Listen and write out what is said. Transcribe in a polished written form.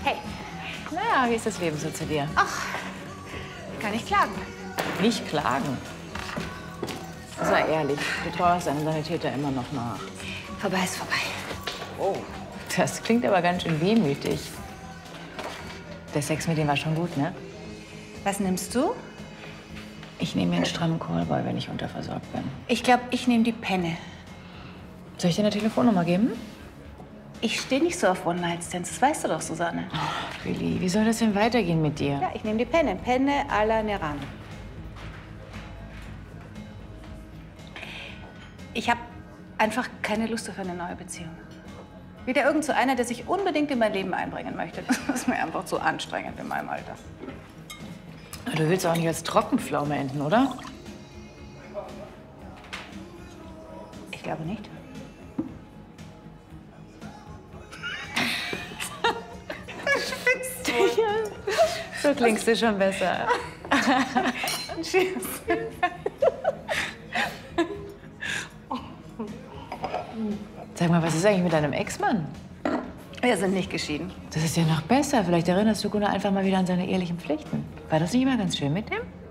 Hey. Naja, wie ist das Leben so zu dir? Ach, kann nicht klagen. Nicht klagen. Sei ehrlich, du trauerst einem Sanitäter immer noch nach. Vorbei ist vorbei. Oh, das klingt aber ganz schön wehmütig. Der Sex mit dem war schon gut, ne? Was nimmst du? Ich nehme mir einen strammen Callboy, wenn ich unterversorgt bin. Ich glaube, ich nehme die Penne. Soll ich dir eine Telefonnummer geben? Ich stehe nicht so auf One-Night-Stands, das weißt du doch, Susanne. Oh, Willi, wie soll das denn weitergehen mit dir? Ja, ich nehme die Penne. Penne alla Nerano. Ich habe einfach keine Lust auf eine neue Beziehung. Wieder irgend so einer, der sich unbedingt in mein Leben einbringen möchte. Das ist mir einfach zu anstrengend in meinem Alter. Du willst auch nicht als Trockenpflaume enden, oder? Ich glaube nicht. So klingst du schon besser. Tschüss. Sag mal, was ist eigentlich mit deinem Ex-Mann? Wir sind nicht geschieden. Das ist ja noch besser. Vielleicht erinnerst du Gunnar einfach mal wieder an seine ehrlichen Pflichten. War das nicht immer ganz schön mit dem?